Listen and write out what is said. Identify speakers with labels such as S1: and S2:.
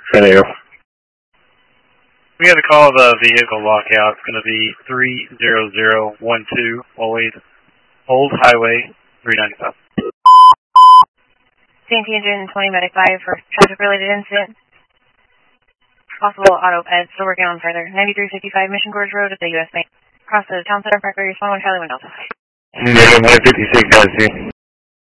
S1: San Diego.
S2: We had a call of a vehicle lockout. It's going to be 30012, always Old Highway 395.
S3: CNT engine 20 medic 5 for traffic-related incident. Possible auto ed, still working on further. 9355 Mission Gorge Road at the U.S. Bank. Cross the town center, Parker, respond 1 Charlie 1 Delta.
S1: Yeah, 156, guys,